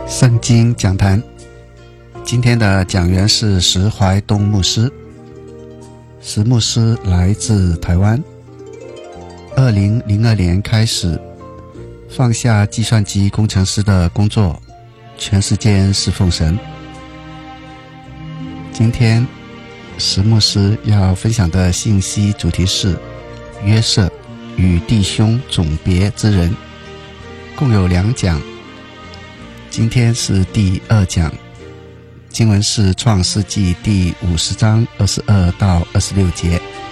圣经讲坛，今天的讲员是石怀东牧师。石牧师来自台湾，2002年开始放下计算机工程师的工作，全时间侍奉神。今天石牧师要分享的信息主题是约瑟与弟兄总别之人，共有2讲。今天是第2讲，经文是创世纪第50章22到26节。